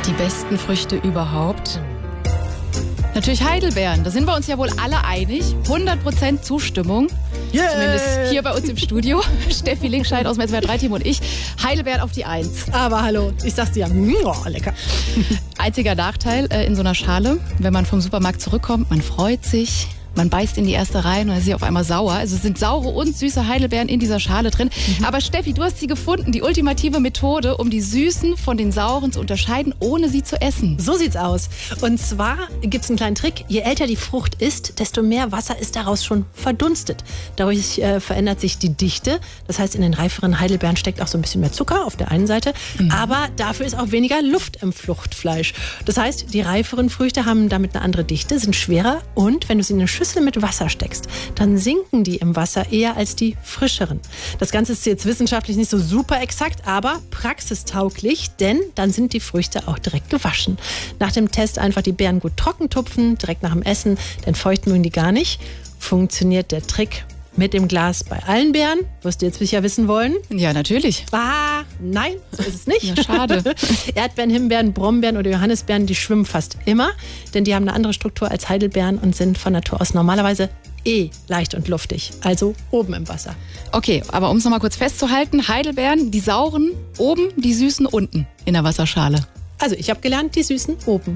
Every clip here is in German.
Die besten Früchte überhaupt. Natürlich Heidelbeeren. Da sind wir uns ja wohl alle einig. 100% Zustimmung. Yeah. Zumindest hier bei uns im Studio. Steffi Linkscheid aus dem SWR3-Team und ich. Heidelbeeren auf die 1. Aber hallo, ich sag's dir, lecker. Einziger Nachteil in so einer Schale, wenn man vom Supermarkt zurückkommt, man freut sich. Man beißt in die erste rein und dann ist sie auf einmal sauer. Also es sind saure und süße Heidelbeeren in dieser Schale drin. Aber Steffi, du hast sie gefunden, die ultimative Methode, um die süßen von den sauren zu unterscheiden, ohne sie zu essen. So sieht's aus. Und zwar gibt's einen kleinen Trick. Je älter die Frucht ist, desto mehr Wasser ist daraus schon verdunstet. Dadurch verändert sich die Dichte. Das heißt, in den reiferen Heidelbeeren steckt auch so ein bisschen mehr Zucker auf der einen Seite. Aber dafür ist auch weniger Luft im Fruchtfleisch. Das heißt, die reiferen Früchte haben damit eine andere Dichte, sind schwerer. Und wenn du sie in eine Schüssel mit Wasser steckst, dann sinken die im Wasser eher als die frischeren. Das Ganze ist jetzt wissenschaftlich nicht so super exakt, aber praxistauglich, denn dann sind die Früchte auch direkt gewaschen. Nach dem Test einfach die Beeren gut trocken tupfen, direkt nach dem Essen, denn feucht mögen die gar nicht. Funktioniert der Trick mit dem Glas bei allen Beeren? Wirst du jetzt sicher wissen wollen? Ja, natürlich. Nein, so ist es nicht. Ja, schade. Erdbeeren, Himbeeren, Brombeeren oder Johannisbeeren, die schwimmen fast immer, denn die haben eine andere Struktur als Heidelbeeren und sind von Natur aus normalerweise leicht und luftig, also oben im Wasser. Okay, aber um es nochmal kurz festzuhalten, Heidelbeeren, die sauren oben, die süßen unten in der Wasserschale. Also ich habe gelernt, die Süßen oben.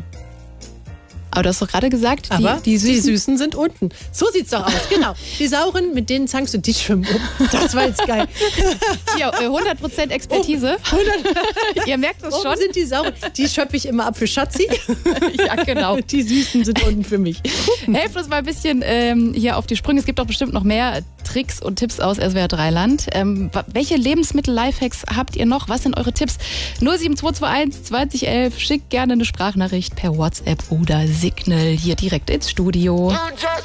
Aber du hast doch gerade gesagt, Aber die Süßen sind unten. So sieht's doch aus, genau. Die Sauren, mit denen zankst du, die schwimmen oben. Das war jetzt geil. Hier, 100% Expertise. 100. Ihr merkt das schon. Oben sind die Sauren. Die schöpfe ich immer ab für Schatzi. Ja, genau. Die Süßen sind unten für mich. Helft uns mal ein bisschen hier auf die Sprünge. Es gibt doch bestimmt noch mehr Tricks und Tipps aus SWR3-Land. Welche Lebensmittel-Lifehacks habt ihr noch? Was sind eure Tipps? 07221 2011. Schickt gerne eine Sprachnachricht per WhatsApp oder Signal hier direkt ins Studio.